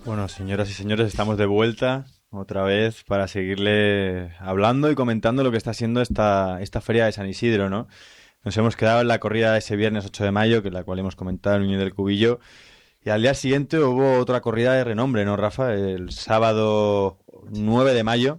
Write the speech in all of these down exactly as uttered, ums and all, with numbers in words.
Bueno, señoras y señores, estamos de vuelta otra vez para seguirle hablando y comentando lo que está siendo esta, esta feria de San Isidro, ¿no? Nos hemos quedado en la corrida de ese viernes ocho de mayo, que la cual hemos comentado en Unión del Cubillo, y al día siguiente hubo otra corrida de renombre, ¿no, Rafa? El sábado nueve de mayo,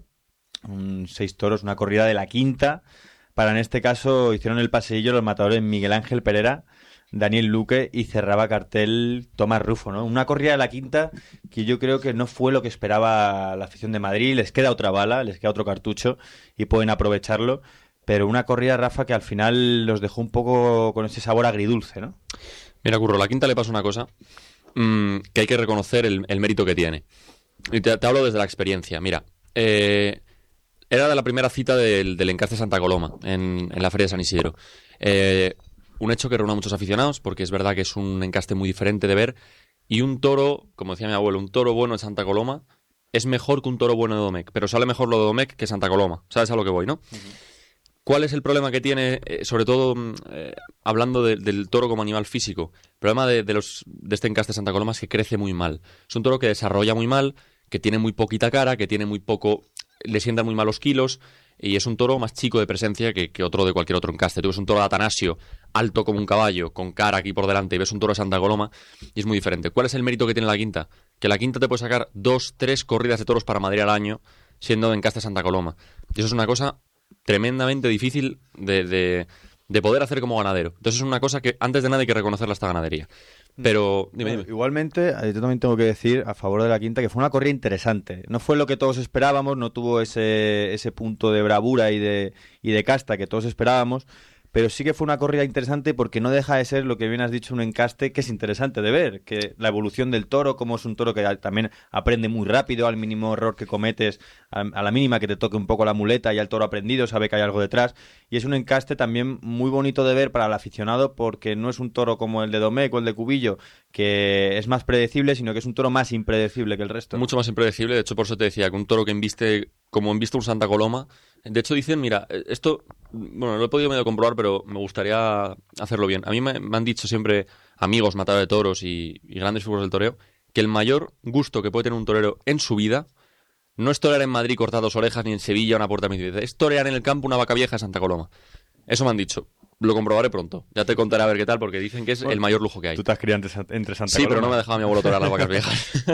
un seis toros, una corrida de la quinta. Para en este caso hicieron el paseillo los matadores Miguel Ángel Pereira, Daniel Luque y cerraba cartel Tomás Rufo, ¿no? Una corrida de la quinta que yo creo que no fue lo que esperaba la afición de Madrid. Les queda otra bala, les queda otro cartucho y pueden aprovecharlo. Pero una corrida, Rafa, que al final los dejó un poco con ese sabor agridulce, ¿no? Mira, Curro, a la quinta le pasa una cosa mmm, que hay que reconocer el, el mérito que tiene. Y te, te hablo desde la experiencia. Mira, eh, era de la primera cita del, del Encaste Santa Coloma en, en la Feria de San Isidro. Eh, un hecho que reúne a muchos aficionados, porque es verdad que es un encaste muy diferente de ver. Y un toro, como decía mi abuelo, un toro bueno de Santa Coloma es mejor que un toro bueno de Domecq. Pero sale mejor lo de Domecq que Santa Coloma. ¿Sabes a lo que voy, no? Uh-huh. ¿Cuál es el problema que tiene, eh, sobre todo eh, hablando de, del toro como animal físico? El problema de, de, los, de este encaste de Santa Coloma es que crece muy mal. Es un toro que desarrolla muy mal, que tiene muy poquita cara, que tiene muy poco, le sientan muy mal los kilos, y es un toro más chico de presencia que, que otro de cualquier otro encaste. Tú ves un toro de Atanasio, alto como un caballo, con cara aquí por delante, y ves un toro de Santa Coloma, y es muy diferente. ¿Cuál es el mérito que tiene la quinta? Que la quinta te puede sacar dos, tres corridas de toros para Madrid al año, siendo de encaste Santa Coloma. Y eso es una cosa tremendamente difícil de, de, de poder hacer como ganadero. Entonces es una cosa que antes de nada hay que reconocerla esta ganadería. Pero dime, bueno, dime. Igualmente, yo también tengo que decir a favor de la quinta que fue una corrida interesante. No fue lo que todos esperábamos, no tuvo ese, ese punto de bravura y de, y de casta que todos esperábamos, pero sí que fue una corrida interesante porque no deja de ser lo que bien has dicho, un encaste que es interesante de ver, que la evolución del toro, como es un toro que también aprende muy rápido al mínimo error que cometes, a, a la mínima que te toque un poco la muleta, y el toro aprendido sabe que hay algo detrás, y es un encaste también muy bonito de ver para el aficionado porque no es un toro como el de Domecq o el de Cubillo, que es más predecible, sino que es un toro más impredecible que el resto. Mucho más impredecible, de hecho por eso te decía que un toro que embiste como embiste un Santa Coloma, de hecho dicen, mira, esto, bueno, lo he podido medio comprobar, pero me gustaría hacerlo bien. A mí me, me han dicho siempre amigos matadores de toros y, y grandes figuras del toreo, que el mayor gusto que puede tener un torero en su vida no es torear en Madrid cortar dos orejas, ni en Sevilla una puerta de mi ciudad, es torear en el campo una vaca vieja de Santa Coloma. Eso me han dicho. Lo comprobaré pronto. Ya te contaré a ver qué tal, porque dicen que es bueno, el mayor lujo que hay. Tú te has criado entre, entre Santa Sí, Coloma. pero no me ha dejado mi abuelo torear las vacas viejas.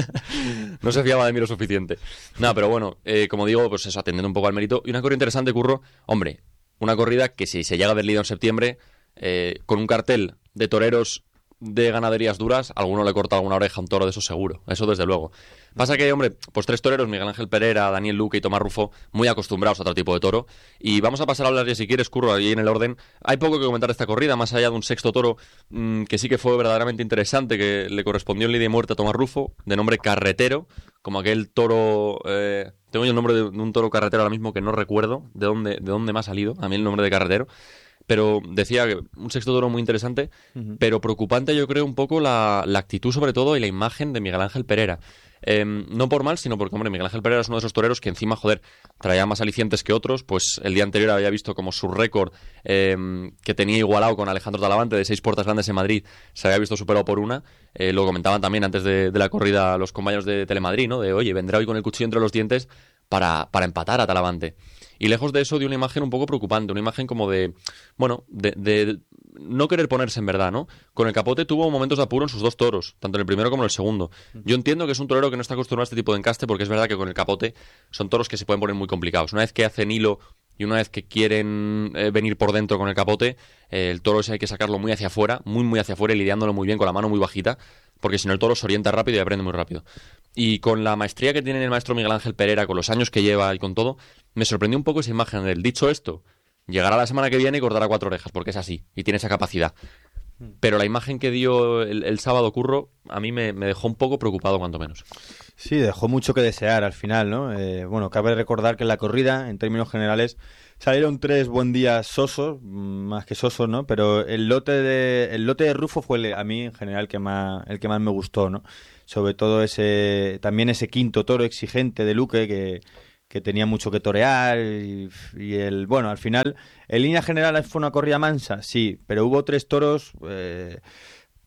No se fiaba de mí lo suficiente. Nada, pero bueno, eh, como digo, pues eso, atendiendo un poco al mérito. Y una corrida interesante, Curro. Hombre, una corrida que si se llega a haber lido en septiembre, eh, con un cartel de toreros de ganaderías duras, alguno le corta alguna oreja a un toro de eso seguro, eso desde luego. Pasa que, hombre, pues tres toreros, Miguel Ángel Pereira, Daniel Luque y Tomás Rufo, muy acostumbrados a otro tipo de toro, y vamos a pasar a hablar ya si quieres, Curro, ahí en el orden. Hay poco que comentar de esta corrida, más allá de un sexto toro mmm, que sí que fue verdaderamente interesante, que le correspondió en lidia y muerte a Tomás Rufo, de nombre Carretero, como aquel toro... Eh, tengo yo el nombre de un toro carretero ahora mismo que no recuerdo de dónde, de dónde me ha salido, a mí el nombre de Carretero. Pero decía que un sexto toro muy interesante, uh-huh. Pero preocupante yo creo un poco la, la actitud sobre todo y la imagen de Miguel Ángel Pereira. Eh, no por mal, sino porque, hombre, Miguel Ángel Pereira es uno de esos toreros que encima, joder, traía más alicientes que otros. Pues el día anterior había visto como su récord eh, que tenía igualado con Alejandro Talavante de seis puertas grandes en Madrid, se había visto superado por una. Eh, lo comentaban también antes de, de la corrida los compañeros de Telemadrid, ¿no? De, oye, vendrá hoy con el cuchillo entre los dientes para, para empatar a Talavante. Y lejos de eso, dio una imagen un poco preocupante, una imagen como de, bueno, de, de no querer ponerse en verdad, ¿no? Con el capote tuvo momentos de apuro en sus dos toros, tanto en el primero como en el segundo. Yo entiendo que es un torero que no está acostumbrado a este tipo de encaste, porque es verdad que con el capote son toros que se pueden poner muy complicados. Una vez que hacen hilo y una vez que quieren eh, venir por dentro con el capote, eh, el toro ese hay que sacarlo muy hacia afuera, muy muy hacia afuera y lidiándolo muy bien con la mano muy bajita, porque si no el toro se orienta rápido y aprende muy rápido. Y con la maestría que tiene el maestro Miguel Ángel Pereira, con los años que lleva y con todo, me sorprendió un poco esa imagen del dicho esto, llegará la semana que viene y cortará cuatro orejas, porque es así, y tiene esa capacidad. Pero la imagen que dio el, el sábado, Curro, a mí me, me dejó un poco preocupado, cuanto menos. Sí, dejó mucho que desear al final, ¿no? Eh, bueno, cabe recordar que en la corrida, en términos generales, salieron tres buen días sosos, más que sosos, ¿no? Pero el lote de el lote de Rufo fue el, a mí, en general, que más, el que más me gustó, ¿no? Sobre todo ese también ese quinto toro exigente de Luque, que... que tenía mucho que torear y, y el bueno, al final en línea general fue una corrida mansa, sí, pero hubo tres toros eh,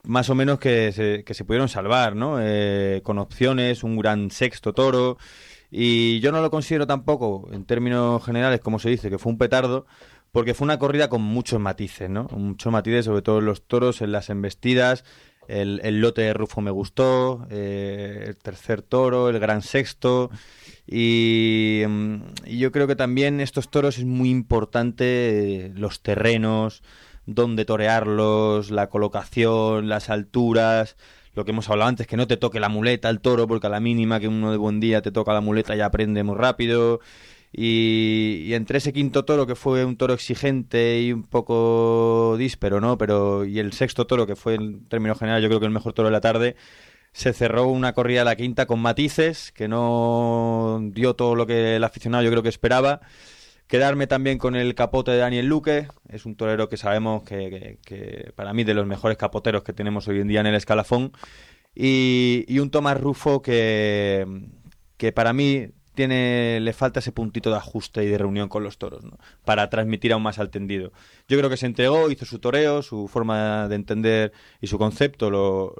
más o menos que se, que se pudieron salvar, ¿no? Eh, con opciones, un gran sexto toro. Y yo no lo considero tampoco, en términos generales, como se dice, que fue un petardo, porque fue una corrida con muchos matices, ¿no? Muchos matices, sobre todo en los toros, en las embestidas. El, el lote de Rufo me gustó, eh, el tercer toro, el gran sexto. Y, mm, y yo creo que también estos toros es muy importante eh, los terrenos, dónde torearlos, la colocación, las alturas, lo que hemos hablado antes, que no te toque la muleta el toro, porque a la mínima que uno de buen día te toca la muleta ya aprende muy rápido. Y, y entre ese quinto toro, que fue un toro exigente y un poco díspero, ¿no? Pero, y el sexto toro, que fue en términos generales yo creo que el mejor toro de la tarde, se cerró una corrida a la quinta con matices, que no dio todo lo que el aficionado yo creo que esperaba. Quedarme también con el capote de Daniel Luque, es un torero que sabemos que, que, que para mí de los mejores capoteros que tenemos hoy en día en el escalafón. Y, y un Tomás Rufo que, que para mí tiene, le falta ese puntito de ajuste y de reunión con los toros, ¿no? Para transmitir aún más al tendido. Yo creo que se entregó, hizo su toreo, su forma de entender y su concepto lo,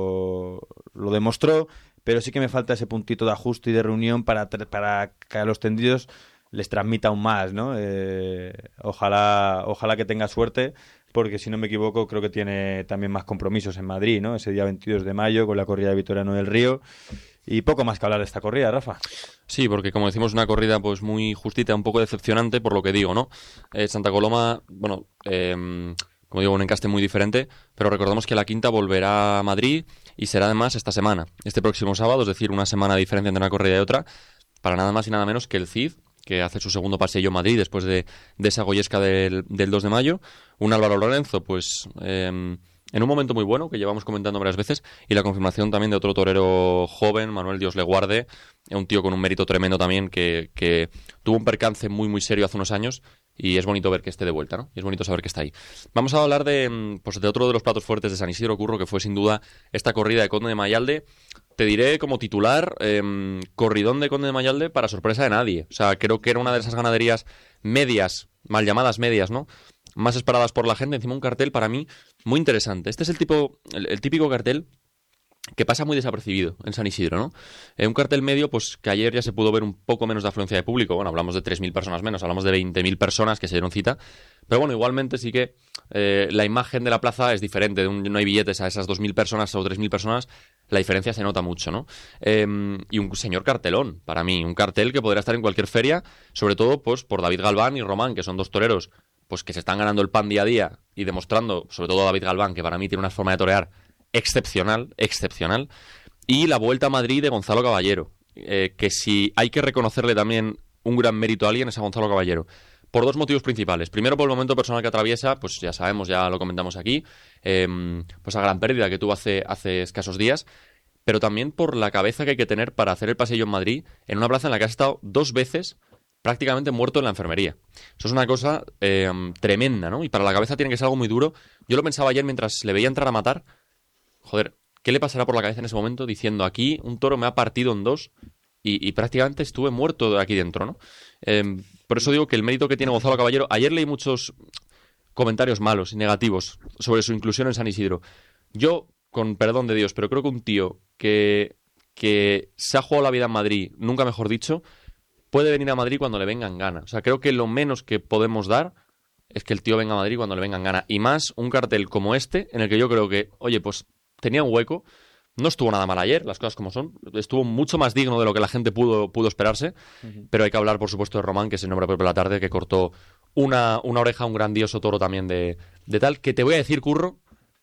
lo, lo demostró, pero sí que me falta ese puntito de ajuste y de reunión para, para que a los tendidos les transmita aún más, ¿no? Eh, ojalá, ojalá que tenga suerte, porque si no me equivoco creo que tiene también más compromisos en Madrid, ¿no? Ese día veintidós de mayo con la corrida de Vitoriano del Río. Y poco más que hablar de esta corrida, Rafa. Sí, porque como decimos, una corrida pues muy justita, un poco decepcionante por lo que digo, ¿no? Eh, Santa Coloma, bueno, eh, como digo, un encaste muy diferente, pero recordemos que la quinta volverá a Madrid y será además esta semana, este próximo sábado, es decir, una semana de diferencia entre una corrida y otra, para nada más y nada menos que el Cid, que hace su segundo paseo en Madrid después de, de esa goyesca del, del dos de mayo, un Álvaro Lorenzo, pues... Eh, en un momento muy bueno, que llevamos comentando varias veces, y la confirmación también de otro torero joven, Manuel Dios le guarde, un tío con un mérito tremendo también, que, que tuvo un percance muy muy serio hace unos años, y es bonito ver que esté de vuelta, ¿no? Y es bonito saber que está ahí. Vamos a hablar de, pues, de otro de los platos fuertes de San Isidro Curro, que fue sin duda esta corrida de Conde de Mayalde. Te diré como titular, eh, corridón de Conde de Mayalde para sorpresa de nadie. O sea, creo que era una de esas ganaderías medias, mal llamadas medias, ¿no?, más esperadas por la gente, encima un cartel para mí muy interesante. Este es el tipo, el, el típico cartel que pasa muy desapercibido en San Isidro, ¿no? Eh, un cartel medio, pues que ayer ya se pudo ver un poco menos de afluencia de público. Bueno, hablamos de tres mil personas menos, hablamos de veinte mil personas que se dieron cita. Pero bueno, igualmente sí que eh, la imagen de la plaza es diferente. Un, no hay billetes a esas dos mil personas o tres mil personas. La diferencia se nota mucho, ¿no? Eh, y un señor cartelón, para mí. Un cartel que podría estar en cualquier feria, sobre todo pues por David Galván y Román, que son dos toreros pues que se están ganando el pan día a día y demostrando, sobre todo David Galván, que para mí tiene una forma de torear excepcional, excepcional, y la Vuelta a Madrid de Gonzalo Caballero, eh, que si hay que reconocerle también un gran mérito a alguien es a Gonzalo Caballero, por dos motivos principales. Primero, por el momento personal que atraviesa, pues ya sabemos, ya lo comentamos aquí, eh, pues la gran pérdida que tuvo hace, hace escasos días, pero también por la cabeza que hay que tener para hacer el pasillo en Madrid, en una plaza en la que has estado dos veces prácticamente muerto en la enfermería. Eso es una cosa eh, tremenda, ¿no? Y para la cabeza tiene que ser algo muy duro. Yo lo pensaba ayer mientras le veía entrar a matar. Joder, ¿qué le pasará por la cabeza en ese momento diciendo aquí un toro me ha partido en dos y, y prácticamente estuve muerto aquí dentro, ¿no? Eh, por eso digo que el mérito que tiene Gonzalo Caballero... Ayer leí muchos comentarios malos y negativos sobre su inclusión en San Isidro. Yo, con perdón de Dios, pero creo que un tío que, que se ha jugado la vida en Madrid, nunca mejor dicho, puede venir a Madrid cuando le vengan gana. O sea, creo que lo menos que podemos dar es que el tío venga a Madrid cuando le vengan gana. Y más un cartel como este, en el que yo creo que, oye, pues tenía un hueco. No estuvo nada mal ayer, las cosas como son. Estuvo mucho más digno de lo que la gente pudo, pudo esperarse. Uh-huh. Pero hay que hablar, por supuesto, de Román, que es el nombre propio de la tarde, que cortó una, una oreja a un grandioso toro también de, de tal. Que te voy a decir, Curro,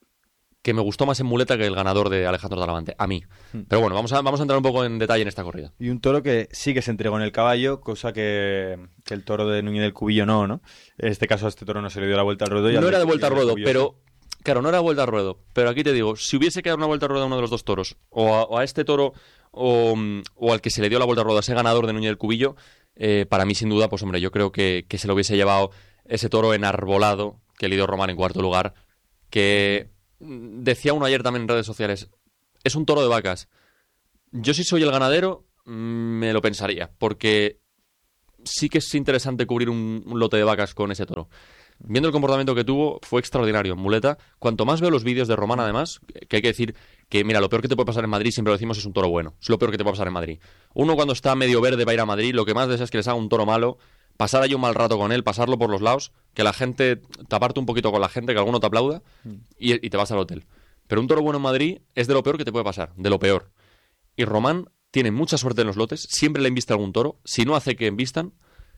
que me gustó más en muleta que el ganador de Alejandro Talavante, a mí. Pero bueno, vamos a, vamos a entrar un poco en detalle en esta corrida. Y un toro que sí que se entregó en el caballo, cosa que, que el toro de Núñez del Cubillo no, ¿no? En este caso a este toro no se le dio la vuelta al ruedo. Y no al era de vuelta al ruedo, Cubillo, pero... Claro, no era vuelta al ruedo, pero aquí te digo, si hubiese quedado una vuelta al ruedo a uno de los dos toros, o a, o a este toro, o, o al que se le dio la vuelta al ruedo, a ese ganador de Núñez del Cubillo, eh, para mí sin duda, pues hombre, yo creo que, que se lo hubiese llevado ese toro enarbolado que le dio Román en cuarto lugar, que... Decía uno ayer también en redes sociales, es un toro de vacas. Yo si soy el ganadero, me lo pensaría, porque sí que es interesante cubrir un, un lote de vacas con ese toro. Viendo el comportamiento que tuvo, fue extraordinario. Muleta, cuanto más veo los vídeos de Román, además, que hay que decir que, mira, lo peor que te puede pasar en Madrid, siempre lo decimos, es un toro bueno. Es lo peor que te puede pasar en Madrid. Uno cuando está medio verde para ir a Madrid, lo que más desea es que les haga un toro malo, pasar ahí un mal rato con él, pasarlo por los lados, que la gente, taparte un poquito con la gente, que alguno te aplauda, y, y te vas al hotel. Pero un toro bueno en Madrid es de lo peor que te puede pasar, de lo peor. Y Román tiene mucha suerte en los lotes, siempre le embiste algún toro, si no hace que embistan,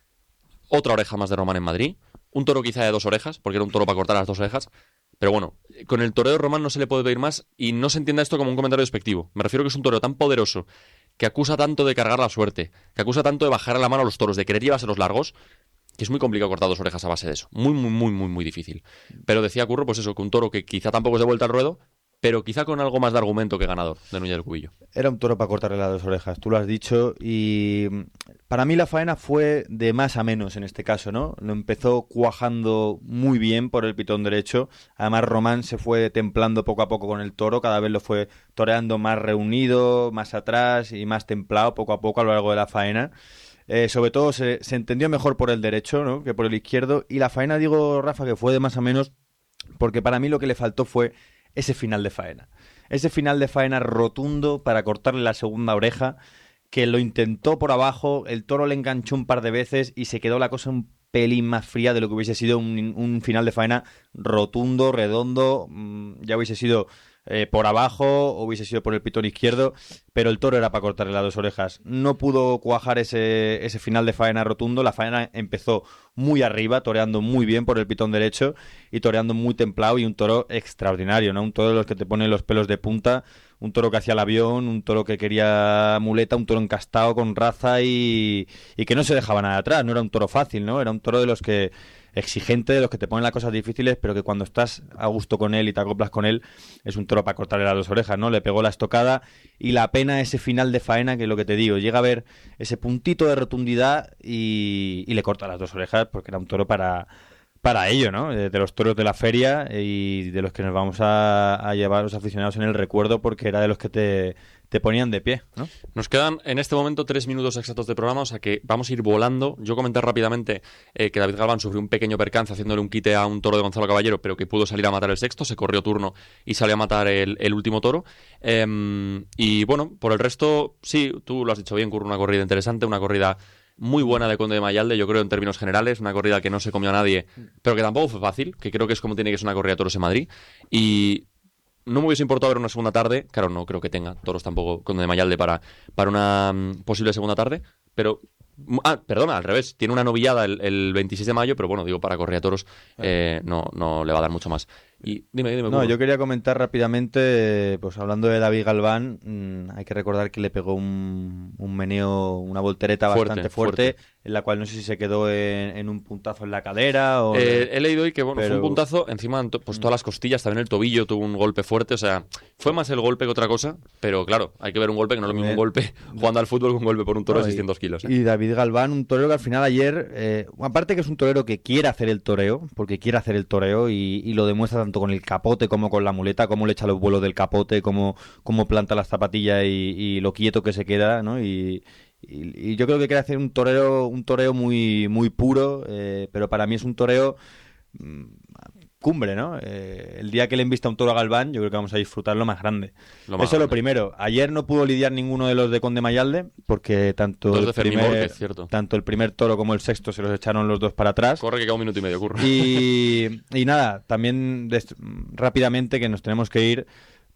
otra oreja más de Román en Madrid, un toro quizá de dos orejas, porque era un toro para cortar las dos orejas, pero bueno, con el toreo de Román no se le puede pedir más y no se entienda esto como un comentario despectivo. Me refiero que es un toreo tan poderoso, que acusa tanto de cargar la suerte, que acusa tanto de bajar a la mano a los toros, de querer llevarse los largos, que es muy complicado cortar dos orejas a base de eso. Muy, muy, muy, muy, muy difícil. Pero decía Curro, pues eso, que un toro que quizá tampoco es de vuelta al ruedo, pero quizá con algo más de argumento que ganador de Núñez del Cubillo. Era un toro para cortarle las dos orejas, tú lo has dicho, y para mí la faena fue de más a menos en este caso, ¿no? Lo empezó cuajando muy bien por el pitón derecho, además Román se fue templando poco a poco con el toro, cada vez lo fue toreando más reunido, más atrás y más templado poco a poco a lo largo de la faena. Eh, sobre todo se, se entendió mejor por el derecho, ¿no?, que por el izquierdo, y la faena, digo, Rafa, que fue de más a menos, porque para mí lo que le faltó fue ese final de faena. Ese final de faena rotundo para cortarle la segunda oreja, que lo intentó por abajo, el toro le enganchó un par de veces y se quedó la cosa un pelín más fría de lo que hubiese sido un, un final de faena rotundo, redondo, ya hubiese sido eh, por abajo o hubiese sido por el pitón izquierdo, pero el toro era para cortarle las dos orejas. No pudo cuajar ese, ese final de faena rotundo, la faena empezó muy arriba, toreando muy bien por el pitón derecho y toreando muy templado, y un toro extraordinario, ¿no? Un toro de los que te pone los pelos de punta, un toro que hacía el avión, un toro que quería muleta, un toro encastado con raza y, y que no se dejaba nada atrás, no era un toro fácil, ¿no? Era un toro de los que exigente, de los que te ponen las cosas difíciles, pero que cuando estás a gusto con él y te acoplas con él, es un toro para cortarle las dos orejas, ¿no? Le pegó la estocada y la pena ese final de faena, que es lo que te digo, llega a ver ese puntito de rotundidad y, y le corta las dos orejas, porque era un toro para, para ello, ¿no? De los toros de la feria y de los que nos vamos a, a llevar los aficionados en el recuerdo, porque era de los que te, te ponían de pie, ¿no? Nos quedan en este momento tres minutos exactos de programa, o sea que vamos a ir volando. Yo comenté rápidamente eh, que David Galván sufrió un pequeño percance haciéndole un quite a un toro de Gonzalo Caballero, pero que pudo salir a matar el sexto, se corrió turno y salió a matar el, el último toro. Eh, y bueno, por el resto, sí, tú lo has dicho bien, Curro, una corrida interesante, una corrida muy buena de Conde de Mayalde, yo creo, en términos generales, una corrida que no se comió a nadie, pero que tampoco fue fácil, que creo que es como tiene que ser una corrida de toros en Madrid. Y no me hubiese importado ver una segunda tarde, claro, no creo que tenga toros tampoco Conde de Mayalde para, para una um, posible segunda tarde, pero... Ah, perdona, al revés, tiene una novillada el, el veintiséis de mayo, pero bueno, digo, para corrida de toros eh, no, no le va a dar mucho más. Y dime, dime. No, yo quería comentar rápidamente, pues hablando de David Galván, mmm, hay que recordar que le pegó un, un meneo, una voltereta fuerte, bastante fuerte, fuerte, en la cual no sé si se quedó en, en un puntazo en la cadera o... Eh, he leído hoy que bueno, pero... fue un puntazo encima, pues todas las costillas, también el tobillo tuvo un golpe fuerte, o sea, fue más el golpe que otra cosa, pero claro, hay que ver un golpe que no es lo mismo un golpe jugando al fútbol que un golpe por un toro no, de seiscientos kilos. ¿eh? Y David Galván, un torero que al final ayer, eh, aparte que es un torero que quiere hacer el toreo, porque quiere hacer el toreo y, y lo demuestra tanto con el capote como con la muleta, cómo le echa los vuelos del capote, cómo, cómo planta las zapatillas y, y lo quieto que se queda, ¿no? Y, y, y yo creo que quiere hacer un toreo, un toreo muy, muy puro, eh, pero para mí es un toreo mmm, cumbre, ¿no? Eh, el día que le envista un toro a Galván, yo creo que vamos a disfrutar lo más grande. Lo más Eso grande. Es lo primero. Ayer no pudo lidiar ninguno de los de Conde Mayalde, porque tanto el, primer, Borges, cierto. tanto el primer toro como el sexto se los echaron los dos para atrás. Corre que queda un minuto y medio, Curro. Y, y nada, también des, rápidamente, que nos tenemos que ir.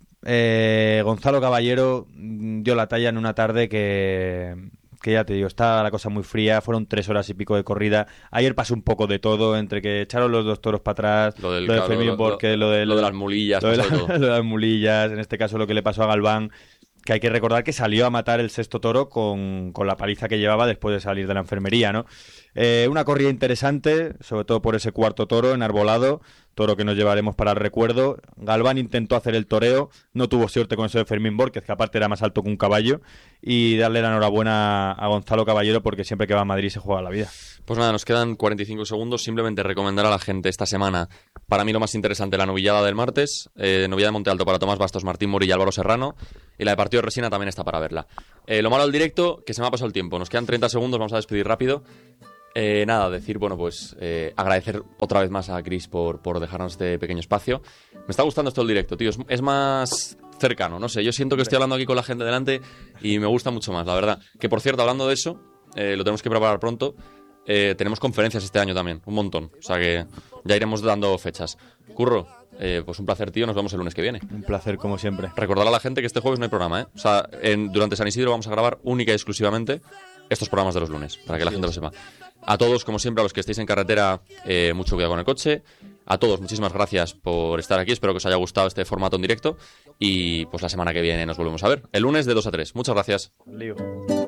Eh, Gonzalo Caballero dio la talla en una tarde que... que ya te digo, está la cosa muy fría, fueron tres horas y pico de corrida. Ayer pasó un poco de todo, entre que echaron los dos toros para atrás, lo, del, lo de claro, Fermín Borque, lo, lo, lo de las mulillas, lo de, la, lo de las mulillas, en este caso lo que le pasó a Galván, que hay que recordar que salió a matar el sexto toro con, con la paliza que llevaba después de salir de la enfermería, ¿no? Eh, una corrida interesante, sobre todo por ese cuarto toro enarbolado, toro que nos llevaremos para el recuerdo. Galván intentó hacer el toreo, no tuvo suerte con eso de Fermín Borquez, que aparte era más alto que un caballo, y darle la enhorabuena a Gonzalo Caballero, porque siempre que va a Madrid se juega la vida. Pues nada, nos quedan cuarenta y cinco segundos. Simplemente recomendar a la gente esta semana, para mí lo más interesante, la novillada del martes, eh, novillada de Monte Alto para Tomás Bastos, Martín Mori y Álvaro Serrano, y la de partido de Resina también está para verla. Eh, lo malo del directo, que se me ha pasado el tiempo, nos quedan treinta segundos, vamos a despedir rápido. Eh, nada, decir, bueno, pues eh, agradecer otra vez más a Chris por, por dejarnos este pequeño espacio. Me está gustando esto el directo, tío. Es, es más cercano, no sé. Yo siento que estoy hablando aquí con la gente delante y me gusta mucho más, la verdad. Que por cierto, hablando de eso, eh, lo tenemos que preparar pronto. Eh, tenemos conferencias este año también, un montón. O sea que ya iremos dando fechas. Curro, eh, pues un placer, tío. Nos vemos el lunes que viene. Un placer, como siempre. Recordar a la gente que este jueves no hay programa, ¿eh? O sea, en, durante San Isidro vamos a grabar única y exclusivamente estos programas de los lunes, para que la gente lo sepa. A todos, como siempre, a los que estéis en carretera, eh, mucho cuidado con el coche. A todos, muchísimas gracias por estar aquí. Espero que os haya gustado este formato en directo. Y pues la semana que viene nos volvemos a ver. El lunes de dos a tres. Muchas gracias. Lío.